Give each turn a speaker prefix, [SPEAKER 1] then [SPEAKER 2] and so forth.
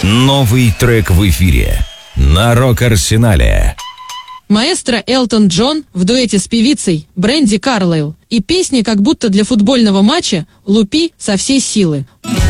[SPEAKER 1] Новый трек в эфире на Рок-Арсенале.
[SPEAKER 2] Маэстро Элтон Джон в дуэте с певицей Брэнди Карлайл и песни как будто для футбольного матча «Лупи со всей силы».